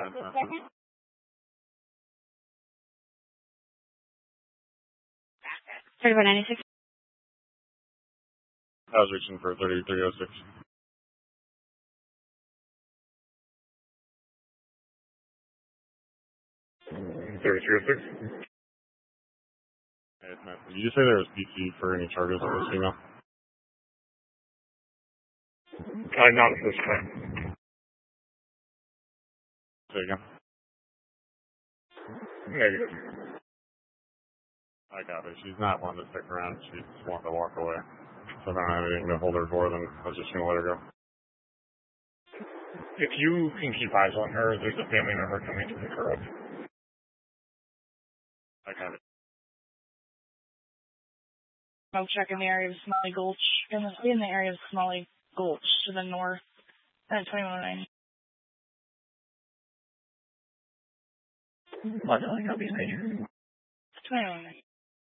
$34.96. I was reaching for 3306. 3306. Hey, it's Matt. Did you say there was PC for any charges with this female? Not at this time. Say again. Negative. I got it. She's not one to stick around. She just wanted to walk away. So I don't have anything to hold her for, then I was just going to let her go. If you can keep eyes on her, there's a family member coming to pick her up. I got it. I'll check in the area of Smalley Gulch. In the area of Smalley Gulch to the north at 2109. My darling, I'll be later. 2109.